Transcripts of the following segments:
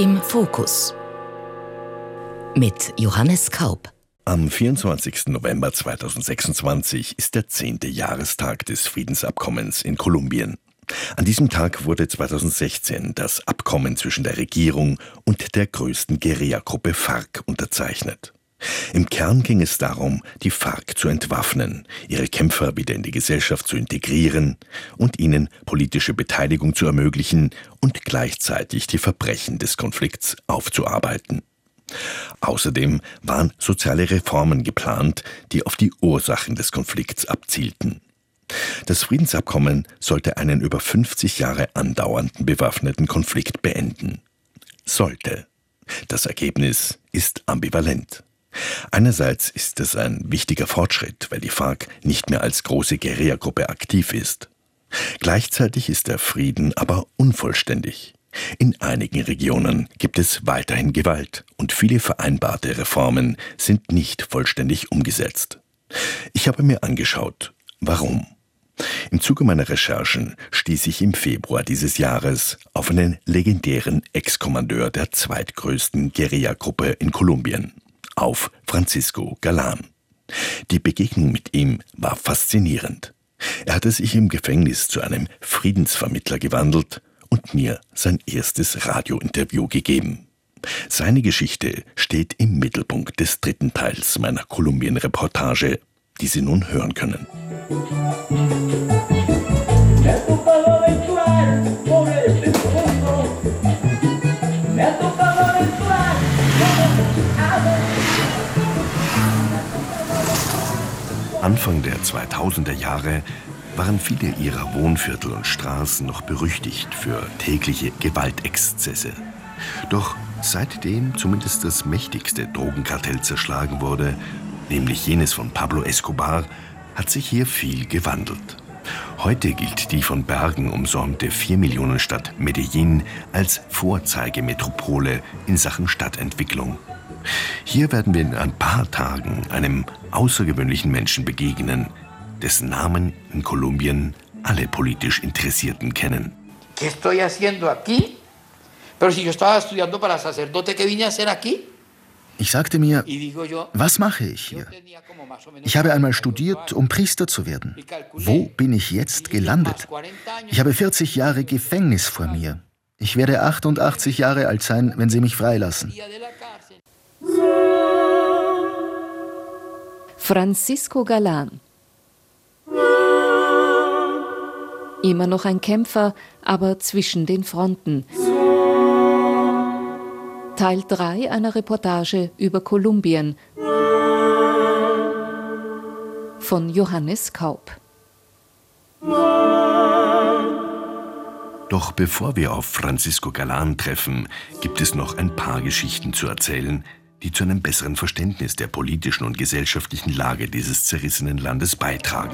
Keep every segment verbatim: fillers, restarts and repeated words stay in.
Im Fokus mit Johannes Kaup. Am vierundzwanzigsten November zweitausendsechsundzwanzig ist der zehnte Jahrestag des Friedensabkommens in Kolumbien. An diesem Tag wurde zweitausendsechzehn das Abkommen zwischen der Regierung und der größten Guerillagruppe FARC unterzeichnet. Im Kern ging es darum, die FARC zu entwaffnen, ihre Kämpfer wieder in die Gesellschaft zu integrieren und ihnen politische Beteiligung zu ermöglichen und gleichzeitig die Verbrechen des Konflikts aufzuarbeiten. Außerdem waren soziale Reformen geplant, die auf die Ursachen des Konflikts abzielten. Das Friedensabkommen sollte einen über fünfzig Jahre andauernden bewaffneten Konflikt beenden. Sollte. Das Ergebnis ist ambivalent. Einerseits ist es ein wichtiger Fortschritt, weil die FARC nicht mehr als große Guerillagruppe aktiv ist. Gleichzeitig ist der Frieden aber unvollständig. In einigen Regionen gibt es weiterhin Gewalt und viele vereinbarte Reformen sind nicht vollständig umgesetzt. Ich habe mir angeschaut, warum. Im Zuge meiner Recherchen stieß ich im Februar dieses Jahres auf einen legendären Ex-Kommandeur der zweitgrößten Guerillagruppe in Kolumbien, auf Francisco Galán. Die Begegnung mit ihm war faszinierend. Er hatte sich im Gefängnis zu einem Friedensvermittler gewandelt und mir sein erstes Radiointerview gegeben. Seine Geschichte steht im Mittelpunkt des dritten Teils meiner Kolumbien-Reportage, die Sie nun hören können. Anfang der zweitausender Jahre waren viele ihrer Wohnviertel und Straßen noch berüchtigt für tägliche Gewaltexzesse. Doch seitdem zumindest das mächtigste Drogenkartell zerschlagen wurde, nämlich jenes von Pablo Escobar, hat sich hier viel gewandelt. Heute gilt die von Bergen umsäumte Vier-Millionen-Stadt Medellín als Vorzeigemetropole in Sachen Stadtentwicklung. Hier werden wir in ein paar Tagen einem außergewöhnlichen Menschen begegnen, dessen Namen in Kolumbien alle politisch Interessierten kennen. ¿Qué estoy haciendo aquí? Pero si yo estaba estudiando para sacerdote, ¿qué vine a hacer aquí? Ich sagte mir, was mache ich hier? Ich habe einmal studiert, um Priester zu werden. Wo bin ich jetzt gelandet? Ich habe vierzig Jahre Gefängnis vor mir. Ich werde achtundachtzig Jahre alt sein, wenn sie mich freilassen. Francisco Galán. Immer noch ein Kämpfer, aber zwischen den Fronten. Teil drei einer Reportage über Kolumbien von Johannes Kaup. Doch bevor wir auf Francisco Galán treffen, gibt es noch ein paar Geschichten zu erzählen, die zu einem besseren Verständnis der politischen und gesellschaftlichen Lage dieses zerrissenen Landes beitragen.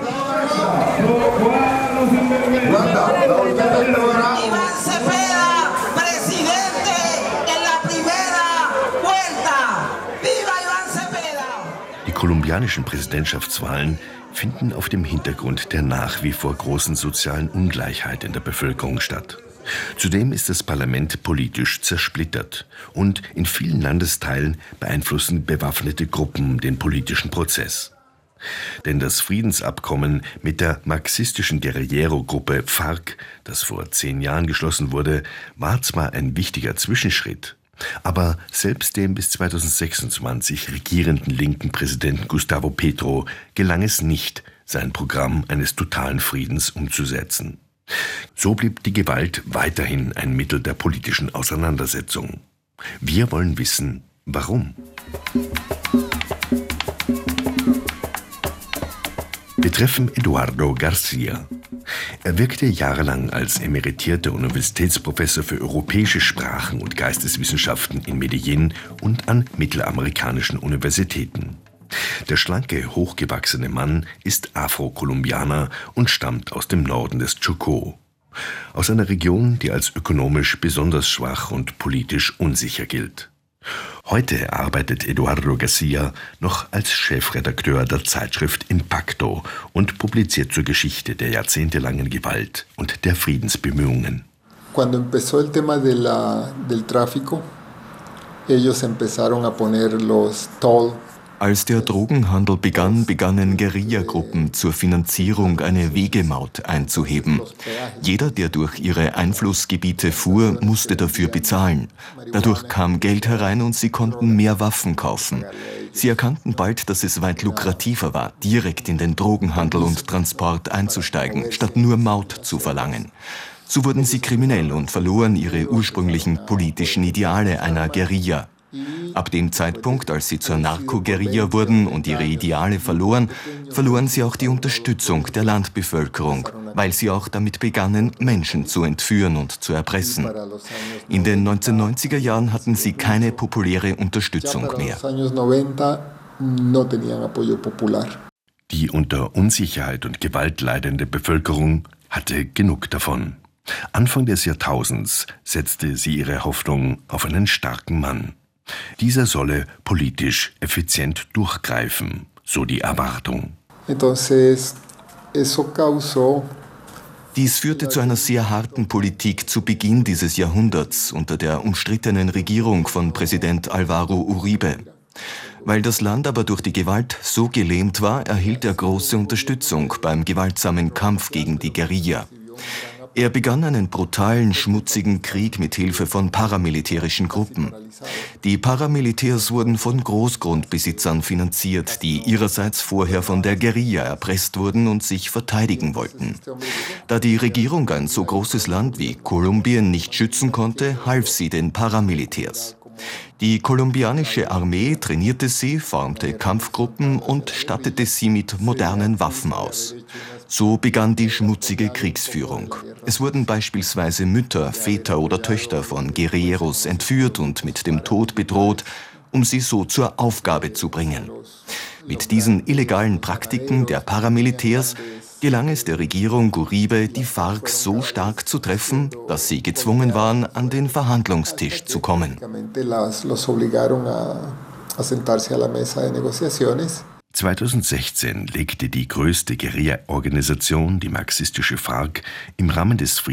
Die kolumbianischen Präsidentschaftswahlen finden auf dem Hintergrund der nach wie vor großen sozialen Ungleichheit in der Bevölkerung statt. Zudem ist das Parlament politisch zersplittert und in vielen Landesteilen beeinflussen bewaffnete Gruppen den politischen Prozess. Denn das Friedensabkommen mit der marxistischen Guerillero-Gruppe FARC, das vor zehn Jahren geschlossen wurde, war zwar ein wichtiger Zwischenschritt, aber selbst dem bis zweitausendsechsundzwanzig regierenden linken Präsidenten Gustavo Petro gelang es nicht, sein Programm eines totalen Friedens umzusetzen. So blieb die Gewalt weiterhin ein Mittel der politischen Auseinandersetzung. Wir wollen wissen, warum. Wir treffen Eduardo García. Er wirkte jahrelang als emeritierter Universitätsprofessor für europäische Sprachen und Geisteswissenschaften in Medellín und an mittelamerikanischen Universitäten. Der schlanke, hochgewachsene Mann ist Afro-Kolumbianer und stammt aus dem Norden des Chocó. Aus einer Region, die als ökonomisch besonders schwach und politisch unsicher gilt. Heute arbeitet Eduardo García noch als Chefredakteur der Zeitschrift Impacto und publiziert zur Geschichte der jahrzehntelangen Gewalt und der Friedensbemühungen. Cuando empezó el tema de la, del tráfico, ellos empezaron a poner los toll. Als der Drogenhandel begann, begannen Guerillagruppen zur Finanzierung eine Wegemaut einzuheben. Jeder, der durch ihre Einflussgebiete fuhr, musste dafür bezahlen. Dadurch kam Geld herein und sie konnten mehr Waffen kaufen. Sie erkannten bald, dass es weit lukrativer war, direkt in den Drogenhandel und Transport einzusteigen, statt nur Maut zu verlangen. So wurden sie kriminell und verloren ihre ursprünglichen politischen Ideale einer Guerilla. Ab dem Zeitpunkt, als sie zur Narko-Guerilla wurden und ihre Ideale verloren, verloren sie auch die Unterstützung der Landbevölkerung, weil sie auch damit begannen, Menschen zu entführen und zu erpressen. In den neunzehnhundertneunziger Jahren hatten sie keine populäre Unterstützung mehr. Die unter Unsicherheit und Gewalt leidende Bevölkerung hatte genug davon. Anfang des Jahrtausends setzte sie ihre Hoffnung auf einen starken Mann. Dieser solle politisch effizient durchgreifen, so die Erwartung. Dies führte zu einer sehr harten Politik zu Beginn dieses Jahrhunderts unter der umstrittenen Regierung von Präsident Álvaro Uribe. Weil das Land aber durch die Gewalt so gelähmt war, erhielt er große Unterstützung beim gewaltsamen Kampf gegen die Guerilla. Er begann einen brutalen, schmutzigen Krieg mit Hilfe von paramilitärischen Gruppen. Die Paramilitärs wurden von Großgrundbesitzern finanziert, die ihrerseits vorher von der Guerilla erpresst wurden und sich verteidigen wollten. Da die Regierung ein so großes Land wie Kolumbien nicht schützen konnte, half sie den Paramilitärs. Die kolumbianische Armee trainierte sie, formte Kampfgruppen und stattete sie mit modernen Waffen aus. So begann die schmutzige Kriegsführung. Es wurden beispielsweise Mütter, Väter oder Töchter von Guerilleros entführt und mit dem Tod bedroht, um sie so zur Aufgabe zu bringen. Mit diesen illegalen Praktiken der Paramilitärs gelang es der Regierung Uribe, die FARC so stark zu treffen, dass sie gezwungen waren, an den Verhandlungstisch zu kommen. zweitausendsechzehn legte die größte Guerilla-Organisation, die marxistische FARC, im Rahmen des